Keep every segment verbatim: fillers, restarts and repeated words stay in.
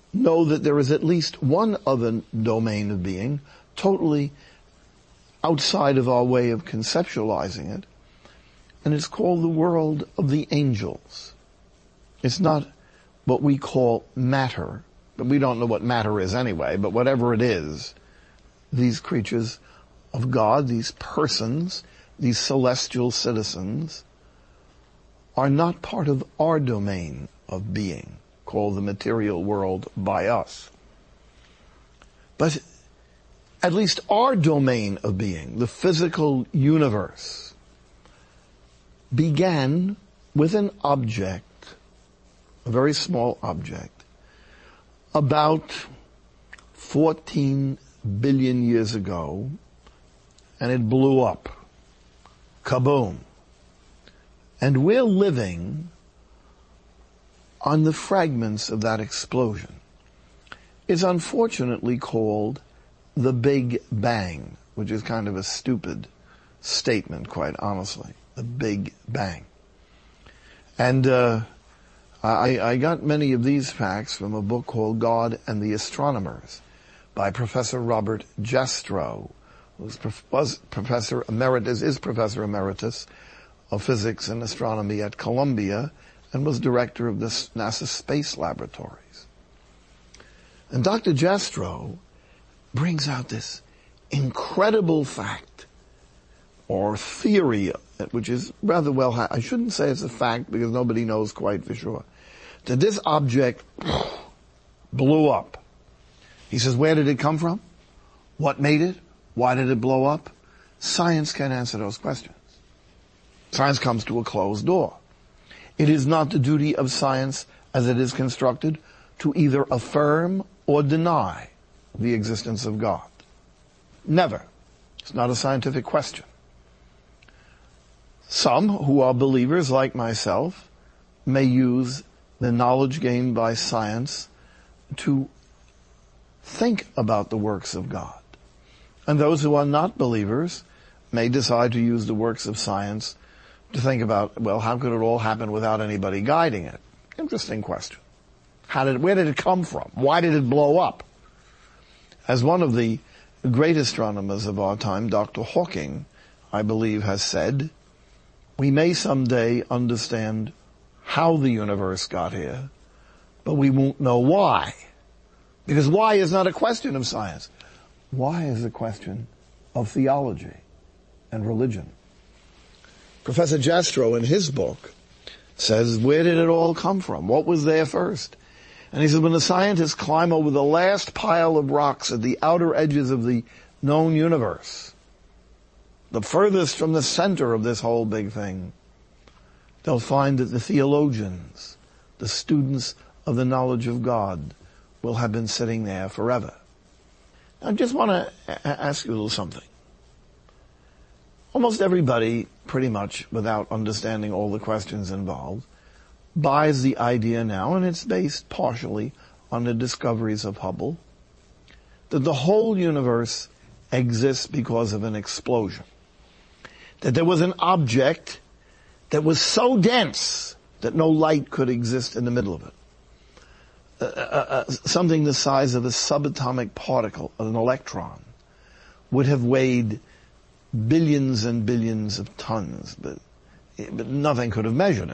know that there is at least one other domain of being, totally outside of our way of conceptualizing it, and it's called the world of the angels. It's not what we call matter, but we don't know what matter is anyway, but whatever it is, these creatures of God, these persons, these celestial citizens, are not part of our domain of being, called the material world by us. But at least our domain of being, the physical universe, began with an object, a very small object, about fourteen billion years ago, and it blew up. Kaboom. And we're living on the fragments of that explosion. It's unfortunately called the Big Bang, which is kind of a stupid statement, quite honestly. The Big Bang. And uh, I, I got many of these facts from a book called God and the Astronomers by Professor Robert Jastrow, who was Professor Emeritus, is Professor Emeritus of Physics and Astronomy at Columbia, and was director of the NASA Space Laboratories. And Doctor Jastrow brings out this incredible fact, or theory, which is rather well, I shouldn't say it's a fact because nobody knows quite for sure, that this object blew up. He says, where did it come from? What made it? Why did it blow up? Science can't answer those questions. Science comes to a closed door. It is not the duty of science, as it is constructed, to either affirm or deny the existence of God. Never. It's not a scientific question. Some who are believers, like myself, may use the knowledge gained by science to think about the works of God. And those who are not believers may decide to use the works of science to think about, well, how could it all happen without anybody guiding it? Interesting question. How did, where did it come from? Why did it blow up? As one of the great astronomers of our time, Doctor Hawking, I believe, has said, we may someday understand how the universe got here, but we won't know why. Because why is not a question of science. Why is a question of theology and religion. Professor Jastrow, in his book, says, where did it all come from? What was there first? And he says, when the scientists climb over the last pile of rocks at the outer edges of the known universe, the furthest from the center of this whole big thing, they'll find that the theologians, the students of the knowledge of God, will have been sitting there forever. I just want to ask you a little something. Almost everybody, pretty much, without understanding all the questions involved, buys the idea now, and it's based partially on the discoveries of Hubble, that the whole universe exists because of an explosion. That there was an object that was so dense that no light could exist in the middle of it. Uh, uh, uh, something the size of a subatomic particle, an electron, would have weighed billions and billions of tons, but, but nothing could have measured it.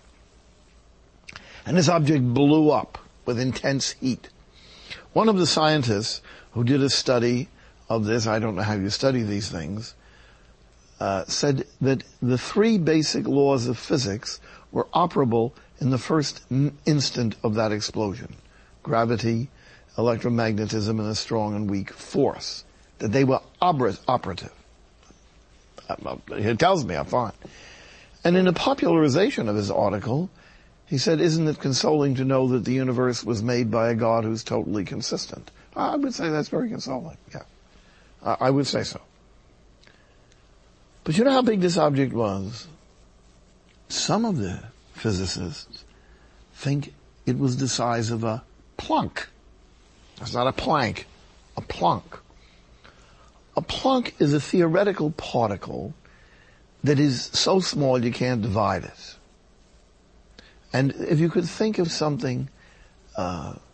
And this object blew up with intense heat. One of the scientists who did a study of this, I don't know how you study these things, uh, said that the three basic laws of physics were operable in the first instant of that explosion. Gravity, electromagnetism, and a strong and weak force. That they were oper- operative. He tells me, I'm fine. And in a popularization of his article, he said, isn't it consoling to know that the universe was made by a God who's totally consistent? I would say that's very consoling, yeah. I would say so. But you know how big this object was? Some of the physicists think it was the size of a plunk. It's not a plank, a plunk. A plunk is a theoretical particle that is so small you can't divide it. And if you could think of something uh,